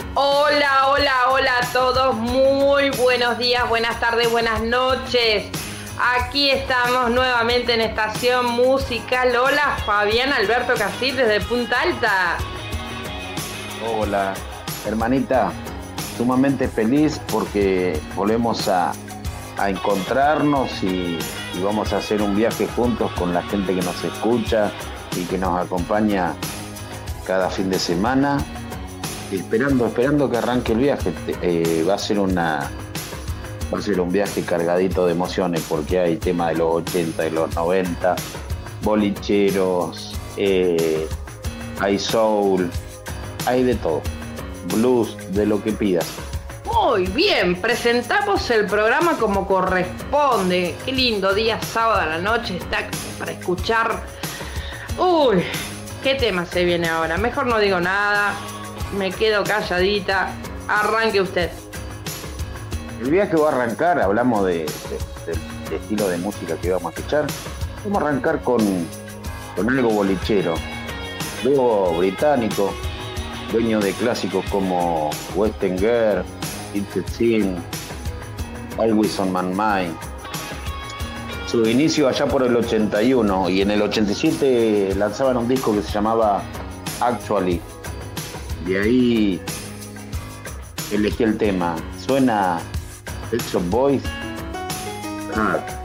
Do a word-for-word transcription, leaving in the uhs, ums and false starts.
Hola, hola, hola a todos. Muy buenos días, buenas tardes, buenas noches. Aquí estamos nuevamente en Estación Musical. Hola, Fabián Alberto Casil desde Punta Alta. Hola, hermanita, sumamente feliz porque volvemos a, a encontrarnos y, y vamos a hacer un viaje juntos con la gente que nos escucha y que nos acompaña cada fin de semana. Esperando, esperando que arranque el viaje. Eh, va a ser una, va a ser un viaje cargadito de emociones porque hay tema de los ochenta y los noventa, bolicheros, eh, hay soul, hay de todo, blues, de lo que pidas. Muy bien, presentamos el programa como corresponde. Qué lindo día sábado a la noche está para escuchar. Uy, qué tema se viene ahora. Mejor no digo nada, me quedo calladita. Arranque usted. El viaje va a arrancar, hablamos de, de- del de estilo de música que vamos a escuchar. Vamos a arrancar con, con algo bolichero, luego británico, dueño de clásicos como Western Girl, It's a Sin, Always on My Mind. Su inicio allá por el ochenta y uno y en el ochenta y siete lanzaban un disco que se llamaba Actually. De ahí elegí el tema. Suena Pet Shop Boys. Ah,